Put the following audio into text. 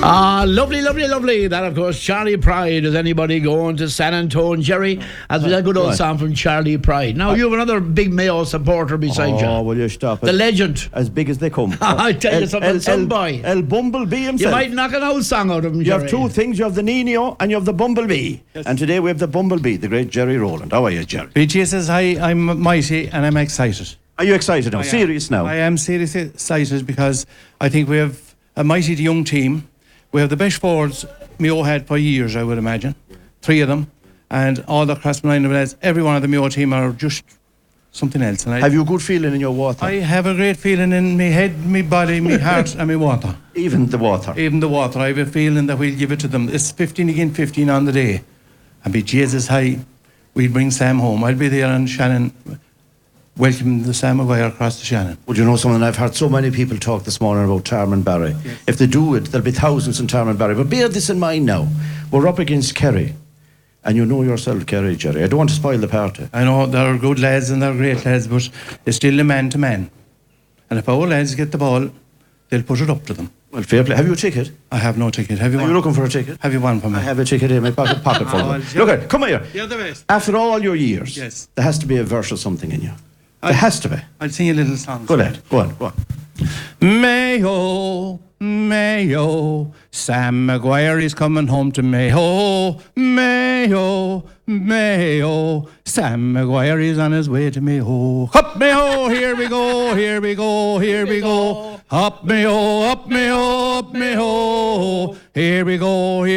Lovely, lovely, lovely. That, of course, Charlie Pride. Is anybody going to San Antonio, Jerry? As we had a good old song from Charlie Pride. Now, you have another big Mayo supporter beside you. Oh, will you stop it? The legend. As big as they come. I tell you something, some boy. El Bumblebee himself. You might knock an old song out of him, Jerry. You have two things. You have the Nino and you have the Bumblebee. Yes. And today we have the Bumblebee, the great Jerry Rowland. How are you, Jerry? BG says, hi, I'm mighty and I'm excited. Are you excited now? Serious now? I am seriously excited because I think we have a mighty young team. We have the best forwards Mayo had for years, I would imagine. 3 of them. And all the Crossman lads, every one of the Mayo team are just something else. And have you a good feeling in your water? I have a great feeling in my head, my body, my heart and my water. Even the water? Even the water. I have a feeling that we'll give it to them. It's 15 again, 15 on the day. And be Jesus high, we'll bring Sam home. I'll be there on Shannon. Welcome the Sam Maguire across the Shannon. Would you know something? I've heard so many people talk this morning about Tarmanbarry. Yes. If they do it, there'll be thousands in Tarmanbarry. But bear this in mind now. We're up against Kerry. And you know yourself, Kerry, Jerry. I don't want to spoil the party. I know they're good lads and they're great lads, but it's still a man to man. And if our lads get the ball, they'll put it up to them. Well, fair play. Have you a ticket? I have no ticket. Have you one? Are you looking for a ticket? Have you one for me? I have a ticket in my pocket full of it. Look at it. Come here. You're the best. After all your years, yes, there has to be a verse or something in you. There has to be. I'll sing a little song. Go ahead. Go on. Mayo, Mayo, Sam Maguire is coming home to Mayo. Mayo, Mayo, Sam Maguire is on his way to Mayo. Up Mayo, here we go, here we go, here we go. Up Mayo, up Mayo, up Mayo. Here we go.